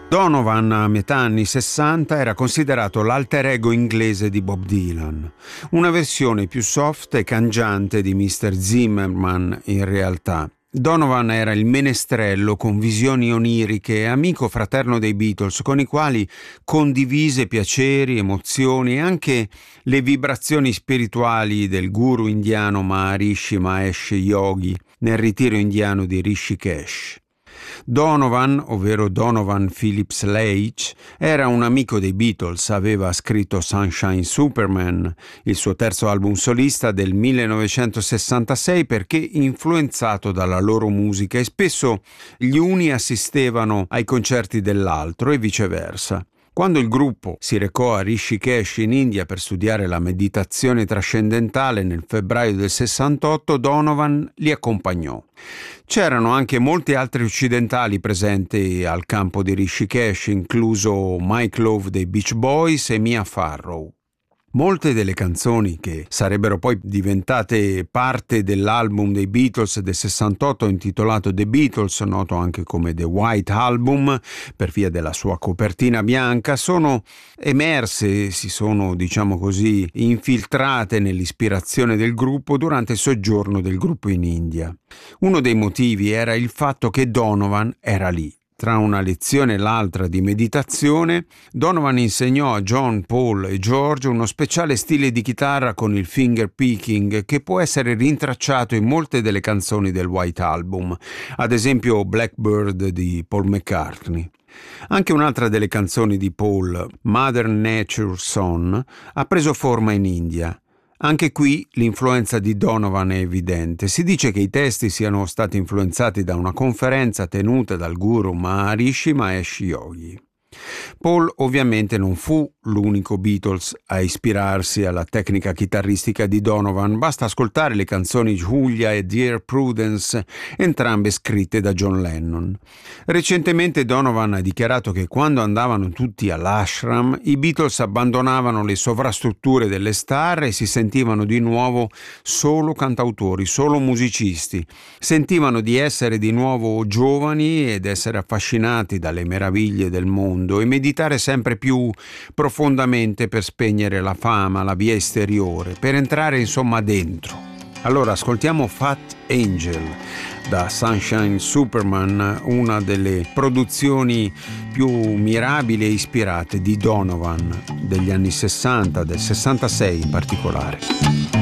Donovan a metà anni 60 era considerato l'alter ego inglese di Bob Dylan, una versione più soft e cangiante di Mr. Zimmerman in realtà. Donovan era il menestrello con visioni oniriche, amico fraterno dei Beatles, con i quali condivise piaceri, emozioni e anche le vibrazioni spirituali del guru indiano Maharishi Mahesh Yogi nel ritiro indiano di Rishikesh. Donovan, ovvero Donovan Phillips Leitch, era un amico dei Beatles, aveva scritto Sunshine Superman, il suo terzo album solista del 1966, perché influenzato dalla loro musica, e spesso gli uni assistevano ai concerti dell'altro e viceversa. Quando il gruppo si recò a Rishikesh in India per studiare la meditazione trascendentale nel febbraio del 68, Donovan li accompagnò. C'erano anche molti altri occidentali presenti al campo di Rishikesh, incluso Mike Love dei Beach Boys e Mia Farrow. Molte delle canzoni che sarebbero poi diventate parte dell'album dei Beatles del 68 intitolato The Beatles, noto anche come The White Album per via della sua copertina bianca, sono emerse, si sono, diciamo così, infiltrate nell'ispirazione del gruppo durante il soggiorno del gruppo in India. Uno dei motivi era il fatto che Donovan era lì. Tra una lezione e l'altra di meditazione, Donovan insegnò a John, Paul e George uno speciale stile di chitarra con il finger picking che può essere rintracciato in molte delle canzoni del White Album, ad esempio Blackbird di Paul McCartney. Anche un'altra delle canzoni di Paul, Mother Nature's Son, ha preso forma in India. Anche qui l'influenza di Donovan è evidente. Si dice che i testi siano stati influenzati da una conferenza tenuta dal guru Maharishi Mahesh Yogi. Paul ovviamente non fu l'unico Beatles a ispirarsi alla tecnica chitarristica di Donovan, basta ascoltare le canzoni Julia e Dear Prudence, entrambe scritte da John Lennon. Recentemente Donovan ha dichiarato che quando andavano tutti all'ashram i Beatles abbandonavano le sovrastrutture delle star e si sentivano di nuovo solo cantautori, solo musicisti, sentivano di essere di nuovo giovani ed essere affascinati dalle meraviglie del mondo e meditare sempre più profondamente per spegnere la fama, la via esteriore, per entrare insomma dentro. Allora ascoltiamo Fat Angel da Sunshine Superman, una delle produzioni più mirabili e ispirate di Donovan degli anni 60, del 66 in particolare.